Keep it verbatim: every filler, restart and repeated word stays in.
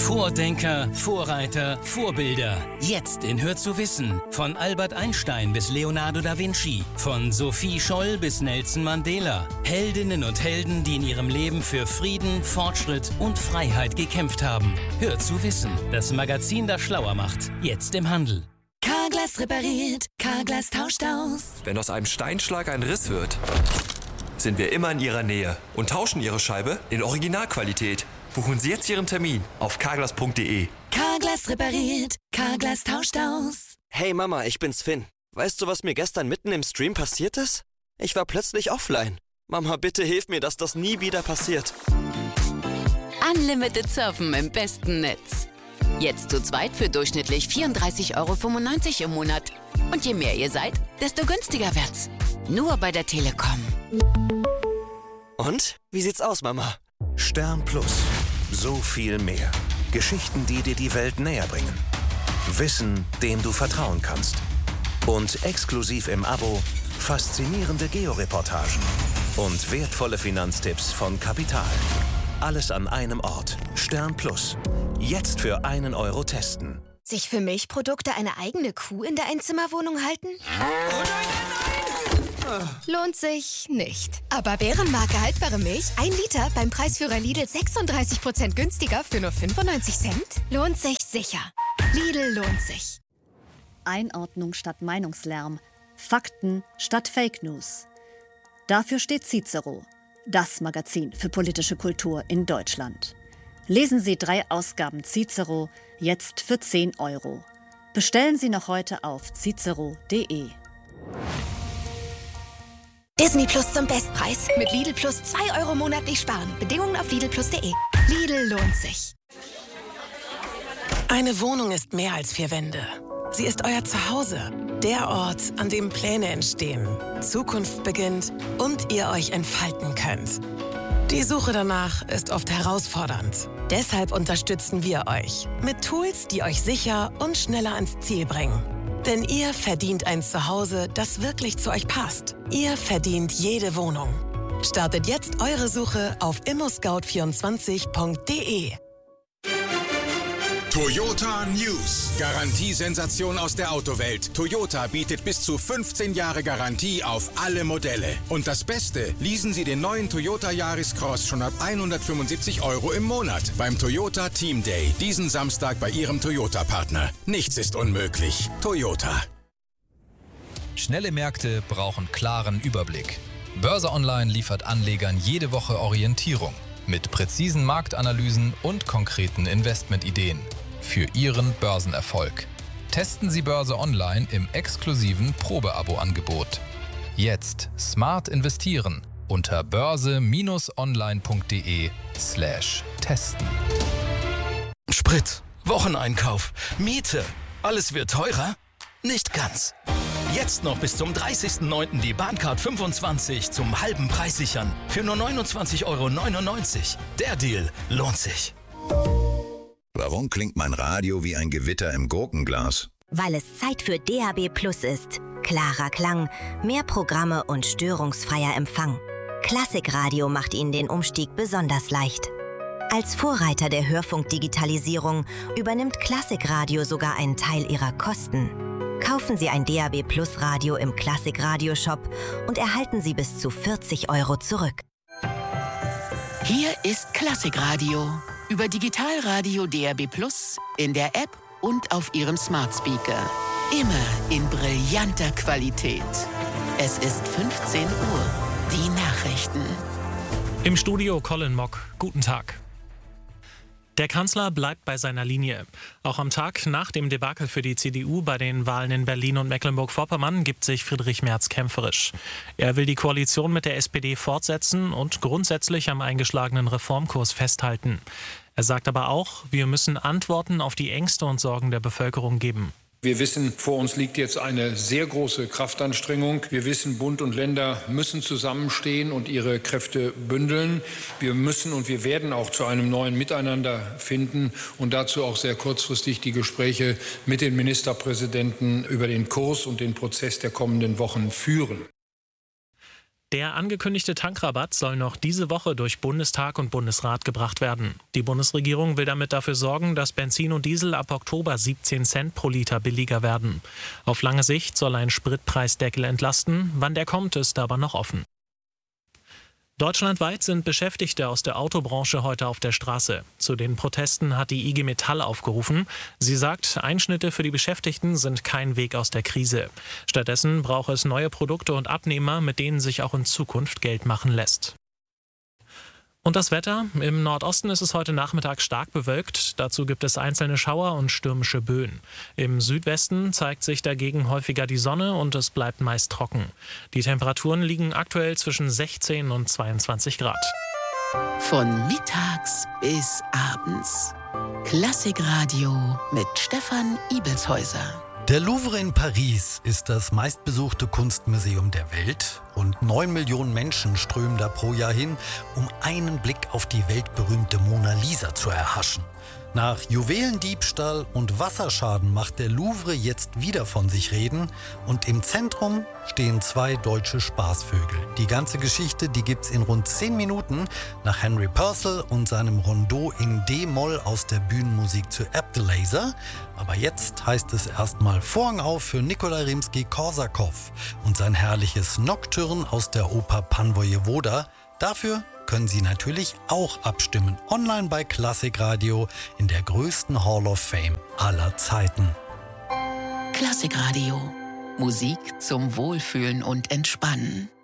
Vordenker, Vorreiter, Vorbilder. Jetzt in Hör zu wissen. Von Albert Einstein bis Leonardo da Vinci. Von Sophie Scholl bis Nelson Mandela. Heldinnen und Helden, die in ihrem Leben für Frieden, Fortschritt und Freiheit gekämpft haben. Hör zu wissen. Das Magazin, das schlauer macht. Jetzt im Handel. Carglass repariert. Carglass tauscht aus. Wenn aus einem Steinschlag ein Riss wird, sind wir immer in Ihrer Nähe und tauschen Ihre Scheibe in Originalqualität. Buchen Sie jetzt Ihren Termin auf carglass punkt de. Carglass repariert. Carglass tauscht aus. Hey Mama, ich bin's Finn. Weißt du, was mir gestern mitten im Stream passiert ist? Ich war plötzlich offline. Mama, bitte hilf mir, dass das nie wieder passiert. Unlimited Surfen im besten Netz. Jetzt zu zweit für durchschnittlich vierunddreißig Euro fünfundneunzig im Monat. Und je mehr ihr seid, desto günstiger wird's. Nur bei der Telekom. Und? Wie sieht's aus, Mama? Stern Plus. So viel mehr. Geschichten, die dir die Welt näher bringen. Wissen, dem du vertrauen kannst. Und exklusiv im Abo faszinierende Georeportagen. Und wertvolle Finanztipps von Kapital. Alles an einem Ort. Stern Plus. Jetzt für einen Euro testen. Sich für Milchprodukte eine eigene Kuh in der Einzimmerwohnung halten? Lohnt sich nicht. Aber Bärenmarke haltbare Milch, ein Liter beim Preisführer Lidl sechsunddreißig Prozent günstiger für nur fünfundneunzig Cent? Lohnt sich sicher. Lidl lohnt sich. Einordnung statt Meinungslärm. Fakten statt Fake News. Dafür steht Cicero, das Magazin für politische Kultur in Deutschland. Lesen Sie drei Ausgaben Cicero jetzt für zehn Euro. Bestellen Sie noch heute auf cicero punkt de. Disney Plus zum Bestpreis. Mit Lidl Plus zwei Euro monatlich sparen. Bedingungen auf lidl plus punkt de. Lidl lohnt sich. Eine Wohnung ist mehr als vier Wände. Sie ist euer Zuhause. Der Ort, an dem Pläne entstehen, Zukunft beginnt und ihr euch entfalten könnt. Die Suche danach ist oft herausfordernd. Deshalb unterstützen wir euch mit Tools, die euch sicher und schneller ans Ziel bringen. Denn ihr verdient ein Zuhause, das wirklich zu euch passt. Ihr verdient jede Wohnung. Startet jetzt eure Suche auf immo scout vierundzwanzig punkt de. Toyota News. Garantiesensation aus der Autowelt. Toyota bietet bis zu fünfzehn Jahre Garantie auf alle Modelle. Und das Beste, leasen Sie den neuen Toyota Yaris Cross schon ab hundertfünfundsiebzig Euro im Monat beim Toyota Team Day. Diesen Samstag bei Ihrem Toyota-Partner. Nichts ist unmöglich. Toyota. Schnelle Märkte brauchen klaren Überblick. Börse Online liefert Anlegern jede Woche Orientierung mit präzisen Marktanalysen und konkreten Investmentideen für Ihren Börsenerfolg. Testen Sie Börse Online im exklusiven Probeabo-Angebot. Jetzt smart investieren unter börse-online punkt de slash testen. Sprit, Wocheneinkauf, Miete, alles wird teurer? Nicht ganz. Jetzt noch bis zum dreißigsten neunten die Bahncard fünfundzwanzig zum halben Preis sichern. Für nur neunundzwanzig Euro neunundneunzig. Der Deal lohnt sich. Warum klingt mein Radio wie ein Gewitter im Gurkenglas? Weil es Zeit für D A B Plus ist. Klarer Klang, mehr Programme und störungsfreier Empfang. Klassikradio macht Ihnen den Umstieg besonders leicht. Als Vorreiter der Hörfunkdigitalisierung übernimmt Klassikradio sogar einen Teil Ihrer Kosten. Kaufen Sie ein D A B Plus Radio im Klassikradio-Shop und erhalten Sie bis zu vierzig Euro zurück. Hier ist Klassikradio. Über Digitalradio D A B Plus, in der App und auf Ihrem Smart Speaker. Immer in brillanter Qualität. Es ist fünfzehn Uhr. Die Nachrichten. Im Studio Colin Mock. Guten Tag. Der Kanzler bleibt bei seiner Linie. Auch am Tag nach dem Debakel für die C D U bei den Wahlen in Berlin und Mecklenburg-Vorpommern gibt sich Friedrich Merz kämpferisch. Er will die Koalition mit der S P D fortsetzen und grundsätzlich am eingeschlagenen Reformkurs festhalten. Er sagt aber auch, wir müssen Antworten auf die Ängste und Sorgen der Bevölkerung geben. Wir wissen, vor uns liegt jetzt eine sehr große Kraftanstrengung. Wir wissen, Bund und Länder müssen zusammenstehen und ihre Kräfte bündeln. Wir müssen und wir werden auch zu einem neuen Miteinander finden und dazu auch sehr kurzfristig die Gespräche mit den Ministerpräsidenten über den Kurs und den Prozess der kommenden Wochen führen. Der angekündigte Tankrabatt soll noch diese Woche durch Bundestag und Bundesrat gebracht werden. Die Bundesregierung will damit dafür sorgen, dass Benzin und Diesel ab Oktober siebzehn Cent pro Liter billiger werden. Auf lange Sicht soll ein Spritpreisdeckel entlasten. Wann der kommt, ist aber noch offen. Deutschlandweit sind Beschäftigte aus der Autobranche heute auf der Straße. Zu den Protesten hat die I G Metall aufgerufen. Sie sagt, Einschnitte für die Beschäftigten sind kein Weg aus der Krise. Stattdessen braucht es neue Produkte und Abnehmer, mit denen sich auch in Zukunft Geld machen lässt. Und das Wetter? Im Nordosten ist es heute Nachmittag stark bewölkt. Dazu gibt es einzelne Schauer und stürmische Böen. Im Südwesten zeigt sich dagegen häufiger die Sonne und es bleibt meist trocken. Die Temperaturen liegen aktuell zwischen sechzehn und zweiundzwanzig Grad. Von mittags bis abends. Klassikradio mit Stefan Ibelshäuser. Der Louvre in Paris ist das meistbesuchte Kunstmuseum der Welt. Rund neun Millionen Menschen strömen da pro Jahr hin, um einen Blick auf die weltberühmte Mona Lisa zu erhaschen. Nach Juwelendiebstahl und Wasserschaden macht der Louvre jetzt wieder von sich reden. Und im Zentrum stehen zwei deutsche Spaßvögel. Die ganze Geschichte, die gibt's in rund zehn Minuten nach Henry Purcell und seinem Rondo in D-Moll aus der Bühnenmusik zu Abdelaser. Aber jetzt heißt es erstmal Vorhang auf für Nikolai Rimski-Korsakow und sein herrliches Nocturne aus der Oper Pan Vojevoda. Dafür können Sie natürlich auch abstimmen. Online bei Klassikradio in der größten Hall of Fame aller Zeiten. Klassikradio. Musik zum Wohlfühlen und Entspannen.